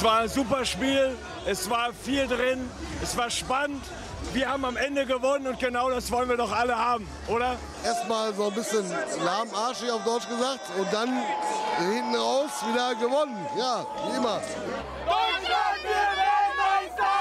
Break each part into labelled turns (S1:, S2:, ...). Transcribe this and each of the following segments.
S1: Es war ein super Spiel, es war viel drin, es war spannend. Wir haben am Ende gewonnen und genau das wollen wir doch alle haben, oder?
S2: Erstmal so ein bisschen lahmarschig auf Deutsch gesagt und dann hinten raus wieder gewonnen. Ja, wie immer.
S3: Deutschland wird Weltmeister!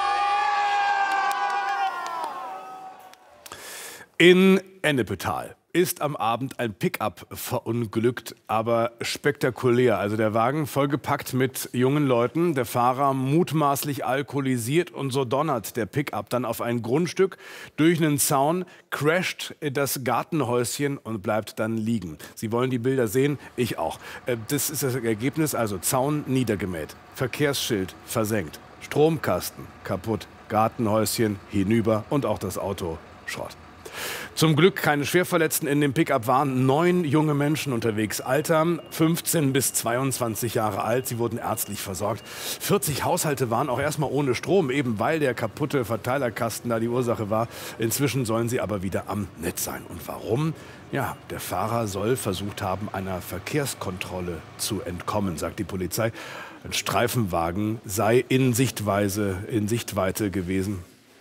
S4: In Ennepetal ist am Abend ein Pickup verunglückt, aber spektakulär. Also der Wagen vollgepackt mit jungen Leuten, der Fahrer mutmaßlich alkoholisiert und so donnert der Pickup dann auf ein Grundstück durch einen Zaun, crasht das Gartenhäuschen und bleibt dann liegen. Sie wollen die Bilder sehen? Ich auch. Das ist das Ergebnis, also Zaun niedergemäht, Verkehrsschild versenkt, Stromkasten kaputt, Gartenhäuschen hinüber und auch das Auto Schrott. Zum Glück keine Schwerverletzten. In dem Pickup waren 9 junge Menschen unterwegs. Alter 15 bis 22 Jahre alt. Sie wurden ärztlich versorgt. 40 Haushalte waren auch erstmal ohne Strom, eben weil der kaputte Verteilerkasten da die Ursache war. Inzwischen sollen sie aber wieder am Netz sein. Und warum? Ja, der Fahrer soll versucht haben, einer Verkehrskontrolle zu entkommen, sagt die Polizei. Ein Streifenwagen sei in Sichtweite gewesen.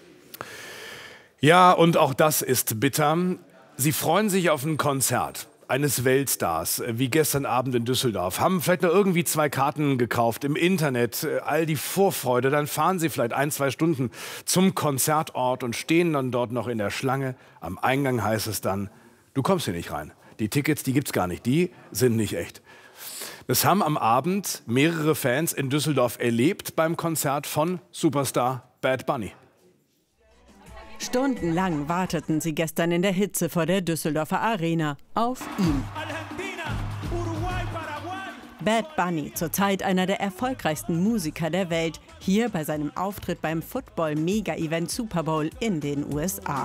S4: Ja, und auch das ist bitter. Sie freuen sich auf ein Konzert eines Weltstars, wie gestern Abend in Düsseldorf, haben vielleicht noch irgendwie 2 Karten gekauft im Internet, all die Vorfreude, dann fahren sie vielleicht 1-2 Stunden zum Konzertort und stehen dann dort noch in der Schlange. Am Eingang heißt es dann, du kommst hier nicht rein. Die Tickets, die gibt's gar nicht, die sind nicht echt. Das haben am Abend mehrere Fans in Düsseldorf erlebt beim Konzert von Superstar Bad Bunny.
S5: Stundenlang warteten sie gestern in der Hitze vor der Düsseldorfer Arena auf ihn. Bad Bunny, zurzeit einer der erfolgreichsten Musiker der Welt, hier bei seinem Auftritt beim Football-Mega-Event Super Bowl in den USA.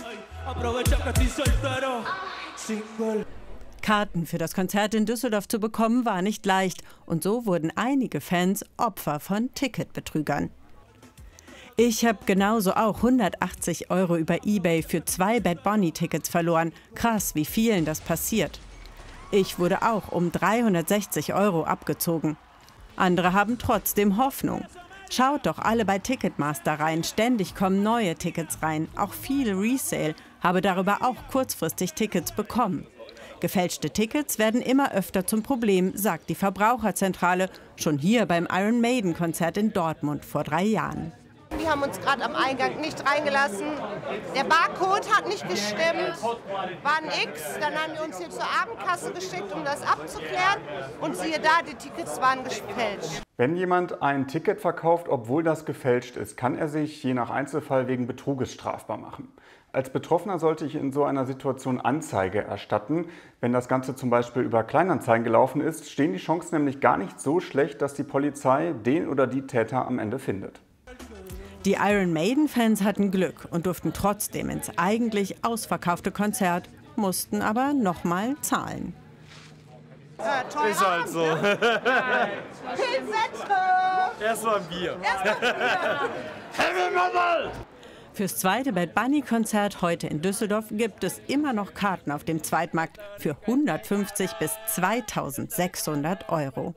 S5: Karten für das Konzert in Düsseldorf zu bekommen, war nicht leicht. Und so wurden einige Fans Opfer von Ticketbetrügern. Ich habe genauso auch 180 € über eBay für 2 Bad Bunny-Tickets verloren. Krass, wie vielen das passiert. Ich wurde auch um 360 € abgezogen. Andere haben trotzdem Hoffnung. Schaut doch alle bei Ticketmaster rein. Ständig kommen neue Tickets rein. Auch viel Resale. Habe darüber auch kurzfristig Tickets bekommen. Gefälschte Tickets werden immer öfter zum Problem, sagt die Verbraucherzentrale. Schon hier beim Iron Maiden-Konzert in Dortmund vor 3 Jahren.
S6: Die haben uns gerade am Eingang nicht reingelassen. Der Barcode hat nicht gestimmt, war ein X. Dann haben wir uns hier zur Abendkasse geschickt, um das abzuklären. Und siehe da, die Tickets waren gefälscht.
S7: Wenn jemand ein Ticket verkauft, obwohl das gefälscht ist, kann er sich je nach Einzelfall wegen Betruges strafbar machen. Als Betroffener sollte ich in so einer Situation Anzeige erstatten. Wenn das Ganze zum Beispiel über Kleinanzeigen gelaufen ist, stehen die Chancen nämlich gar nicht so schlecht, dass die Polizei den oder die Täter am Ende findet.
S5: Die Iron Maiden-Fans hatten Glück und durften trotzdem ins eigentlich ausverkaufte Konzert, mussten aber nochmal zahlen.
S3: Ist halt so. Erstmal ein Bier.
S5: Fürs zweite Bad Bunny-Konzert heute in Düsseldorf gibt es immer noch Karten auf dem Zweitmarkt für 150 bis 2.600 €.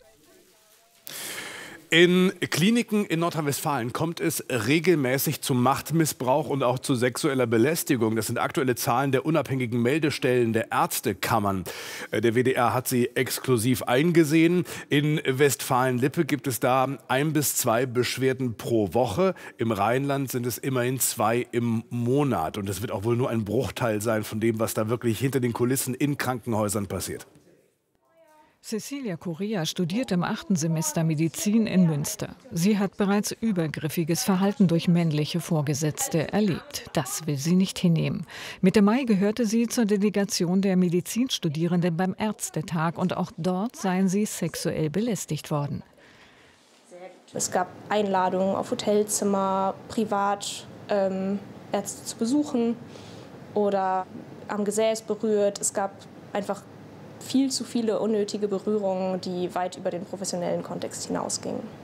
S4: In Kliniken in Nordrhein-Westfalen kommt es regelmäßig zu Machtmissbrauch und auch zu sexueller Belästigung. Das sind aktuelle Zahlen der unabhängigen Meldestellen der Ärztekammern. Der WDR hat sie exklusiv eingesehen. In Westfalen-Lippe gibt es da 1 bis 2 Beschwerden pro Woche. Im Rheinland sind es immerhin 2 im Monat. Und das wird auch wohl nur ein Bruchteil sein von dem, was da wirklich hinter den Kulissen in Krankenhäusern passiert.
S8: Cecilia Correa studiert im 8. Semester Medizin in Münster. Sie hat bereits übergriffiges Verhalten durch männliche Vorgesetzte erlebt. Das will sie nicht hinnehmen. Mitte Mai gehörte sie zur Delegation der Medizinstudierenden beim Ärztetag und auch dort seien sie sexuell belästigt worden.
S9: Es gab Einladungen auf Hotelzimmer, privat Ärzte zu besuchen oder am Gesäß berührt. Es gab einfach viel zu viele unnötige Berührungen, die weit über den professionellen Kontext hinausgingen.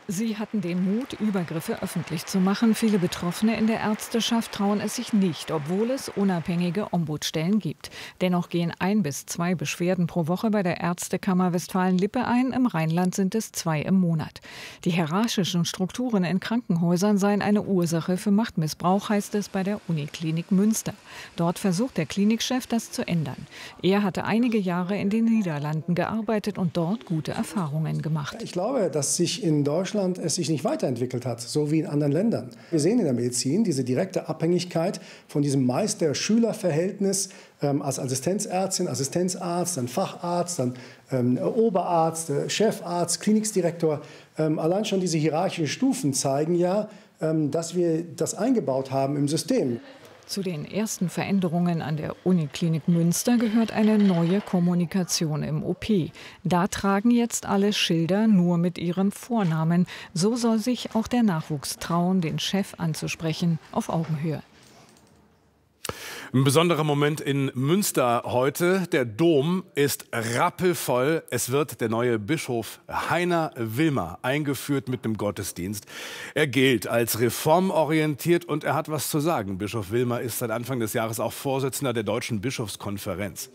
S8: Sie hatten den Mut, Übergriffe öffentlich zu machen. Viele Betroffene in der Ärzteschaft trauen es sich nicht, obwohl es unabhängige Ombudsstellen gibt. Dennoch gehen 1 bis 2 Beschwerden pro Woche bei der Ärztekammer Westfalen-Lippe ein. Im Rheinland sind es 2 im Monat. Die hierarchischen Strukturen in Krankenhäusern seien eine Ursache für Machtmissbrauch, heißt es bei der Uniklinik Münster. Dort versucht der Klinikchef, das zu ändern. Er hatte einige Jahre in den Niederlanden gearbeitet und dort gute Erfahrungen gemacht.
S10: Ich glaube, dass sich in Deutschland es sich nicht weiterentwickelt hat, so wie in anderen Ländern. Wir sehen in der Medizin diese direkte Abhängigkeit von diesem Meister-Schüler-Verhältnis als Assistenzärztin, Assistenzarzt, dann Facharzt, dann Oberarzt, Chefarzt, Klinikdirektor. Allein schon diese hierarchischen Stufen zeigen ja, dass wir das eingebaut haben im System.
S8: Zu den ersten Veränderungen an der Uniklinik Münster gehört eine neue Kommunikation im OP. Da tragen jetzt alle Schilder nur mit ihrem Vornamen. So soll sich auch der Nachwuchs trauen, den Chef anzusprechen, auf Augenhöhe.
S4: Ein besonderer Moment in Münster heute. Der Dom ist rappelvoll. Es wird der neue Bischof Heiner Wilmer eingeführt mit einem Gottesdienst. Er gilt als reformorientiert und er hat was zu sagen. Bischof Wilmer ist seit Anfang des Jahres auch Vorsitzender der Deutschen Bischofskonferenz.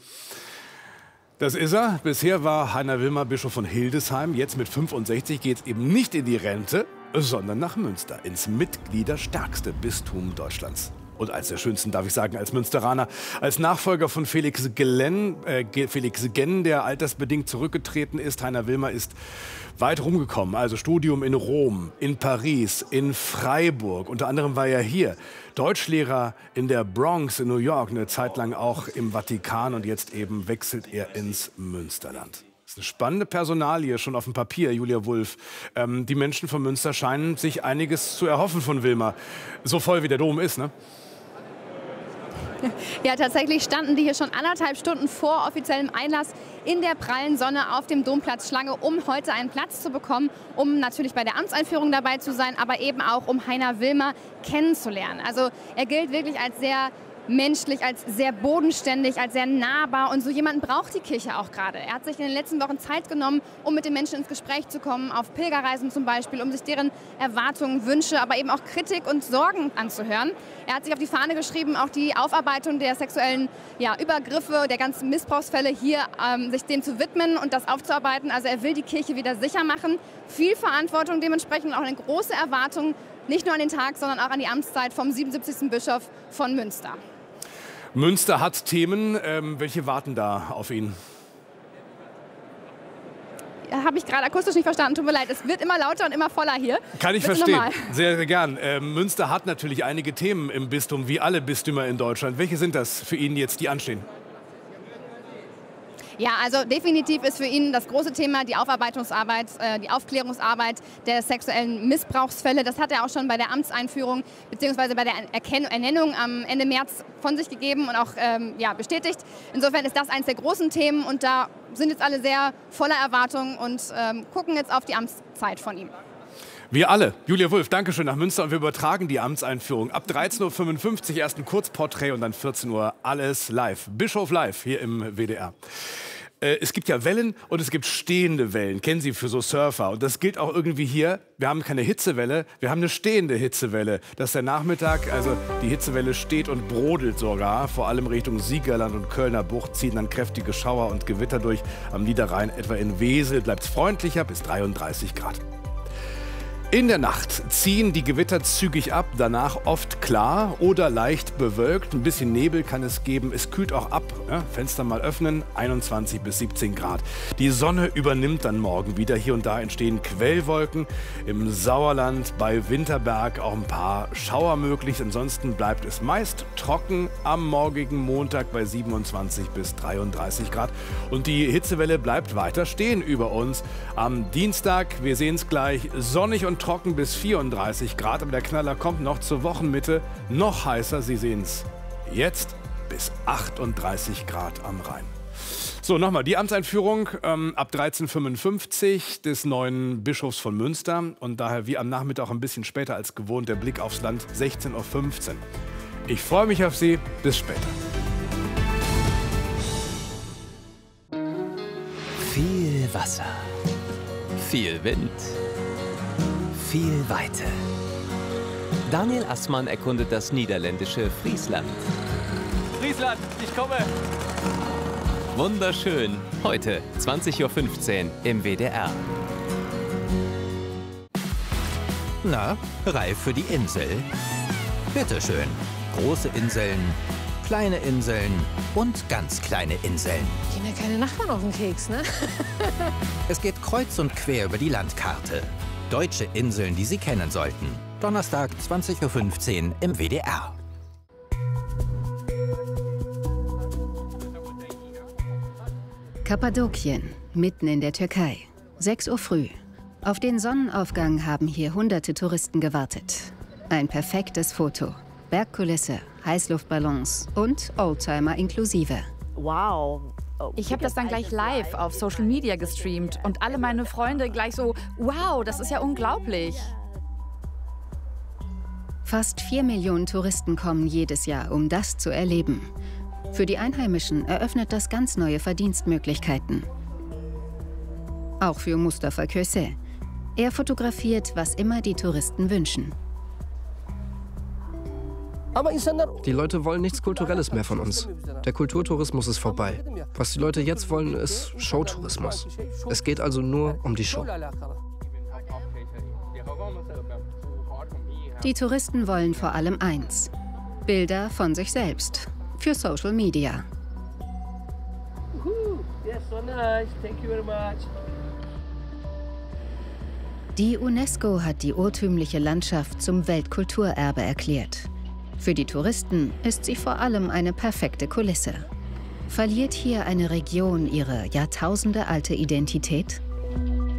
S4: Das ist er. Bisher war Heiner Wilmer Bischof von Hildesheim. Jetzt mit 65 geht es eben nicht in die Rente, sondern nach Münster, ins mitgliederstärkste Bistum Deutschlands. Und als der schönsten, darf ich sagen, als Münsteraner, als Nachfolger von Felix Genn, der altersbedingt zurückgetreten ist. Heiner Wilmer ist weit rumgekommen, also Studium in Rom, in Paris, in Freiburg. Unter anderem war er hier Deutschlehrer in der Bronx in New York, eine Zeit lang auch im Vatikan und jetzt eben wechselt er ins Münsterland. Das ist eine spannende Personalie, schon auf dem Papier, Julia Wulff. Die Menschen von Münster scheinen sich einiges zu erhoffen von Wilmer. So voll wie der Dom ist, ne?
S11: Ja, tatsächlich standen die hier schon 1,5 Stunden vor offiziellem Einlass in der prallen Sonne auf dem Domplatz Schlange, um heute einen Platz zu bekommen, um natürlich bei der Amtseinführung dabei zu sein, aber eben auch, um Heiner Wilmer kennenzulernen. Also er gilt wirklich als sehr menschlich, als sehr bodenständig, als sehr nahbar und so jemanden braucht die Kirche auch gerade. Er hat sich in den letzten Wochen Zeit genommen, um mit den Menschen ins Gespräch zu kommen, auf Pilgerreisen zum Beispiel, um sich deren Erwartungen, Wünsche, aber eben auch Kritik und Sorgen anzuhören. Er hat sich auf die Fahne geschrieben, auch die Aufarbeitung der sexuellen Übergriffe, der ganzen Missbrauchsfälle hier, sich dem zu widmen und das aufzuarbeiten. Also er will die Kirche wieder sicher machen. Viel Verantwortung dementsprechend, auch eine große Erwartung, nicht nur an den Tag, sondern auch an die Amtszeit vom 77. Bischof von Münster.
S4: Münster hat Themen. Welche warten da auf ihn?
S11: Habe ich gerade akustisch nicht verstanden, tut mir leid. Es wird immer lauter und immer voller hier.
S4: Kann ich verstehen, sehr, sehr gern. Münster hat natürlich einige Themen im Bistum, wie alle Bistümer in Deutschland. Welche sind das für ihn jetzt, die anstehen?
S11: Ja, also definitiv ist für ihn das große Thema die Aufarbeitungsarbeit, die Aufklärungsarbeit der sexuellen Missbrauchsfälle. Das hat er auch schon bei der Amtseinführung bzw. bei der Ernennung am Ende März von sich gegeben und auch bestätigt. Insofern ist das eines der großen Themen und da sind jetzt alle sehr voller Erwartungen und gucken jetzt auf die Amtszeit von ihm.
S4: Wir alle. Julia Wulff, danke schön nach Münster und wir übertragen die Amtseinführung. Ab 13.55 Uhr erst ein Kurzporträt und dann 14 Uhr alles live. Bischof live hier im WDR. Es gibt ja Wellen und es gibt stehende Wellen, kennen Sie für so Surfer. Und das gilt auch irgendwie hier. Wir haben keine Hitzewelle, wir haben eine stehende Hitzewelle. Das ist der Nachmittag, also die Hitzewelle steht und brodelt sogar. Vor allem Richtung Siegerland und Kölner Bucht ziehen dann kräftige Schauer und Gewitter durch. Am Niederrhein, etwa in Wesel, bleibt es freundlicher bis 33 Grad. In der Nacht ziehen die Gewitter zügig ab, danach oft klar oder leicht bewölkt. Ein bisschen Nebel kann es geben, es kühlt auch ab. Ja, Fenster mal öffnen, 21 bis 17 Grad. Die Sonne übernimmt dann morgen wieder. Hier und da entstehen Quellwolken. Im Sauerland, bei Winterberg auch ein paar Schauer möglich. Ansonsten bleibt es meist trocken am morgigen Montag bei 27 bis 33 Grad. Und die Hitzewelle bleibt weiter stehen über uns. Am Dienstag, wir sehen es gleich, sonnig und trocken bis 34 Grad, aber der Knaller kommt noch zur Wochenmitte. Noch heißer, Sie sehen es jetzt, bis 38 Grad am Rhein. So, nochmal die Amtseinführung ab 13.55 Uhr des neuen Bischofs von Münster und daher wie am Nachmittag ein bisschen später als gewohnt der Blick aufs Land, 16.15 Uhr. Ich freue mich auf Sie, bis später.
S12: Viel Wasser, viel Wind. viel Weite. Daniel Assmann erkundet das niederländische Friesland.
S3: Friesland, ich komme!
S12: Wunderschön. Heute, 20:15 Uhr im WDR.
S13: Na, reif für die Insel? Bitteschön. Große Inseln, kleine Inseln und ganz kleine Inseln.
S14: Gehen ja keine Nachbarn auf den Keks, ne?
S13: Es geht kreuz und quer über die Landkarte. Deutsche Inseln, die Sie kennen sollten. Donnerstag, 20:15 Uhr im WDR.
S15: Kappadokien, mitten in der Türkei. 6 Uhr früh. Auf den Sonnenaufgang haben hier hunderte Touristen gewartet. Ein perfektes Foto. Bergkulisse, Heißluftballons und Oldtimer inklusive.
S16: Wow. Ich habe das dann gleich live auf Social Media gestreamt und alle meine Freunde gleich so, wow, das ist ja unglaublich.
S15: Fast 4 Millionen Touristen kommen jedes Jahr, um das zu erleben. Für die Einheimischen eröffnet das ganz neue Verdienstmöglichkeiten. Auch für Mustafa Köse. Er fotografiert, was immer die Touristen wünschen.
S17: Die Leute wollen nichts Kulturelles mehr von uns. Der Kulturtourismus ist vorbei. Was die Leute jetzt wollen, ist Showtourismus. Es geht also nur um die Show.
S15: Die Touristen wollen vor allem eins: Bilder von sich selbst. Für Social Media. Die UNESCO hat die urtümliche Landschaft zum Weltkulturerbe erklärt. Für die Touristen ist sie vor allem eine perfekte Kulisse. Verliert hier eine Region ihre jahrtausendealte Identität?